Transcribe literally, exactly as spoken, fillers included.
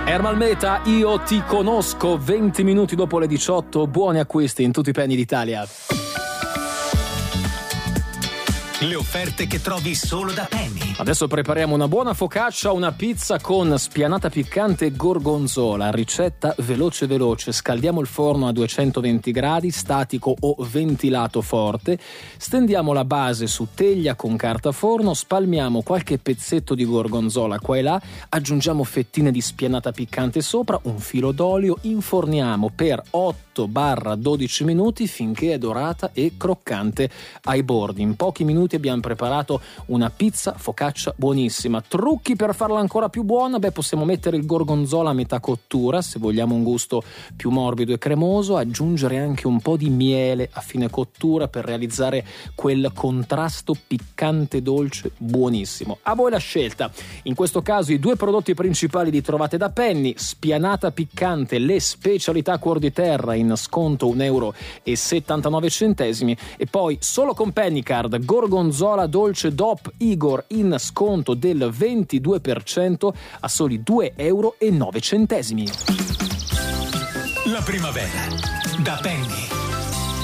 Ermal Meta, io ti conosco, venti minuti dopo le diciotto, buoni acquisti in tutti i Penny d'Italia. Le offerte che trovi solo da Penny. Adesso prepariamo una buona focaccia, una pizza con spianata piccante e gorgonzola, ricetta veloce veloce. Scaldiamo il forno a duecentoventi gradi, statico o ventilato forte, stendiamo la base su teglia con carta forno, spalmiamo qualche pezzetto di gorgonzola qua e là, aggiungiamo fettine di spianata piccante sopra, un filo d'olio, inforniamo per otto dodici minuti finché è dorata e croccante ai bordi. In pochi minuti abbiamo preparato una pizza focaccia buonissima. Trucchi per farla ancora più buona? Beh, possiamo mettere il gorgonzola a metà cottura, se vogliamo un gusto più morbido e cremoso, aggiungere anche un po' di miele a fine cottura per realizzare quel contrasto piccante dolce buonissimo. A voi la scelta. In questo caso i due prodotti principali li trovate da Penny: spianata piccante, le specialità cuor di terra in sconto un euro e settantanove centesimi, e poi solo con Pennycard gorgonzola dolce D O P Igor in sconto del ventidue per cento a soli due euro e nove centesimi. La primavera da Penny.